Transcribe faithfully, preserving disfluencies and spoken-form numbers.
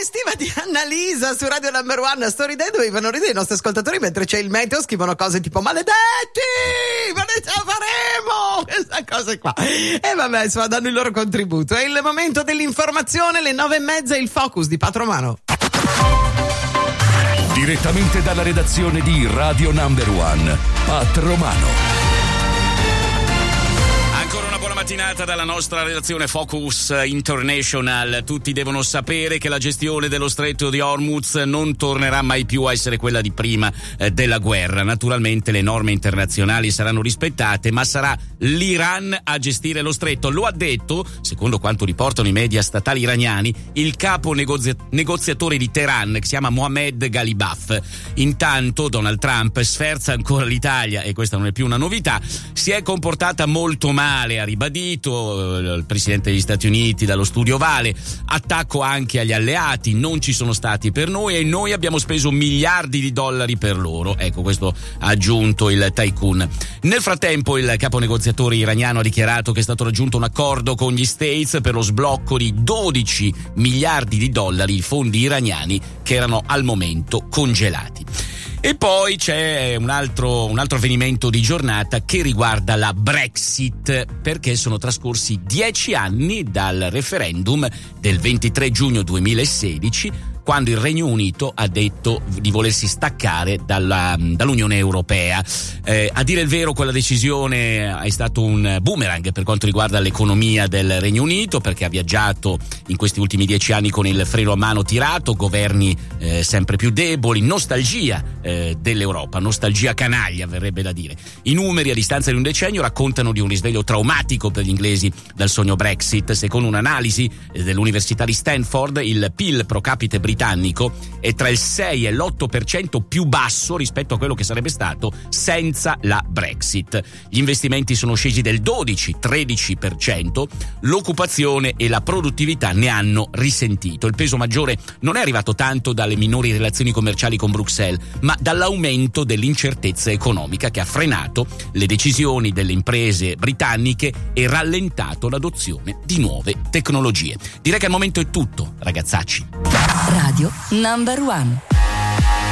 estiva di Annalisa su Radio Number One. Sto ridendo, vanno ridere i nostri ascoltatori mentre c'è il meteo, scrivono cose tipo maledetti, ma ne ce la faremo, questa cosa qua. E vabbè, insomma, danno il loro contributo. È il momento dell'informazione, le nove e mezza, il focus di Pat Romano. Direttamente dalla redazione di Radio Number One, Pat Romano. Ancora una buona mattinata dalla nostra redazione Focus International. Tutti devono sapere che la gestione dello stretto di Hormuz non tornerà mai più a essere quella di prima eh, della guerra. Naturalmente le norme internazionali saranno rispettate, ma sarà l'Iran a gestire lo stretto. Lo ha detto, secondo quanto riportano i media statali iraniani, il capo negozia- negoziatore di Teheran, che si chiama Mohammad Ghalibaf. Intanto Donald Trump sferza ancora l'Italia, e questa non è più una novità. Si è comportata molto male, ha ribadito il presidente degli Stati Uniti dallo studio Ovale. Attacco anche agli alleati, non ci sono stati per noi e noi abbiamo speso miliardi di dollari per loro. Ecco, questo ha aggiunto il tycoon. Nel frattempo il capo negoziatore iraniano ha dichiarato che è stato raggiunto un accordo con gli States per lo sblocco di dodici miliardi di dollari, i fondi iraniani che erano al momento congelati. E poi c'è un altro, un altro avvenimento di giornata che riguarda la Brexit, perché sono trascorsi dieci anni dal referendum del ventitré giugno duemilasedici, quando il Regno Unito ha detto di volersi staccare dalla, dall'Unione Europea. Eh, a dire il vero, quella decisione è stato un boomerang per quanto riguarda l'economia del Regno Unito, perché ha viaggiato in questi ultimi dieci anni con il freno a mano tirato, governi eh, sempre più deboli, nostalgia eh, dell'Europa, nostalgia canaglia verrebbe da dire. I numeri a distanza di un decennio raccontano di un risveglio traumatico per gli inglesi dal sogno Brexit. Secondo un'analisi dell'Università di Stanford, il P I L pro capite britannico è tra il sei e l'otto per cento più basso rispetto a quello che sarebbe stato senza la Brexit. Gli investimenti sono scesi del dodici tredici per cento, l'occupazione e la produttività ne hanno risentito. Il peso maggiore non è arrivato tanto dalle minori relazioni commerciali con Bruxelles, ma dall'aumento dell'incertezza economica che ha frenato le decisioni delle imprese britanniche e rallentato l'adozione di nuove tecnologie. Direi che al momento è tutto, ragazzacci. Radio Number One.